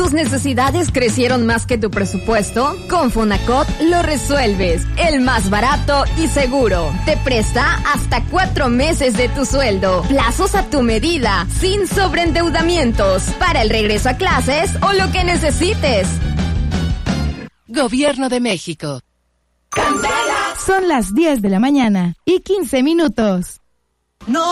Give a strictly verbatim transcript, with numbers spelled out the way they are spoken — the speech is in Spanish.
¿Tus necesidades crecieron más que tu presupuesto? Con Fonacot lo resuelves. El más barato y seguro. Te presta hasta cuatro meses de tu sueldo. Plazos a tu medida, sin sobreendeudamientos. Para el regreso a clases o lo que necesites. Gobierno de México. Son las diez de la mañana y quince minutos. No.